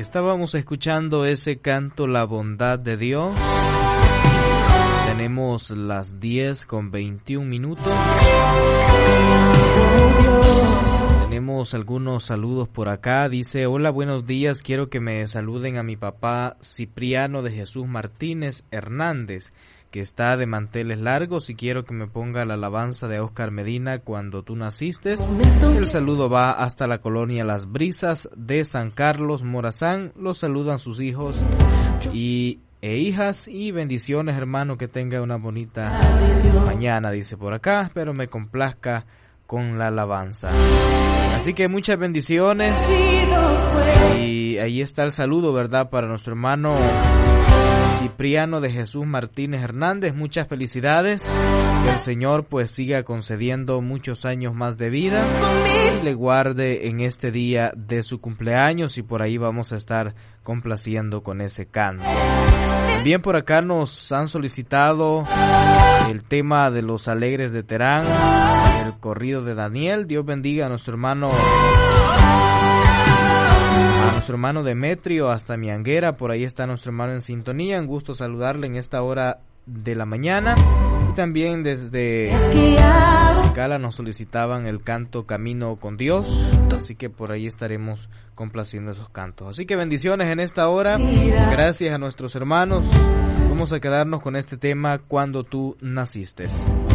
Estábamos escuchando ese canto, La bondad de Dios. Tenemos las 10:21. Tenemos algunos saludos por acá. Dice: hola, buenos días. Quiero que me saluden a mi papá Cipriano de Jesús Martínez Hernández, que está de manteles largos, y quiero que me ponga la alabanza de Oscar Medina, Cuando tú naciste. El saludo va hasta la colonia Las Brisas de San Carlos Morazán. Los saludan sus hijos e hijas, y bendiciones, hermano, que tenga una bonita mañana, dice por acá, pero me complazca con la alabanza. Así que muchas bendiciones, y ahí está el saludo, ¿verdad?, para nuestro hermano Cipriano de Jesús Martínez Hernández. Muchas felicidades, que el Señor pues siga concediendo muchos años más de vida y le guarde en este día de su cumpleaños, y por ahí vamos a estar complaciendo con ese canto. También por acá nos han solicitado el tema de Los Alegres de Terán, el corrido de Daniel. Dios bendiga a nuestro hermano Demetrio hasta Mianguera. Por ahí está nuestro hermano en sintonía. Un gusto saludarle en esta hora de la mañana. Y también desde Cala nos solicitaban el canto Camino con Dios, así que por ahí estaremos complaciendo esos cantos. Así que bendiciones en esta hora. Gracias a nuestros hermanos. Vamos a quedarnos con este tema, Cuando tú naciste.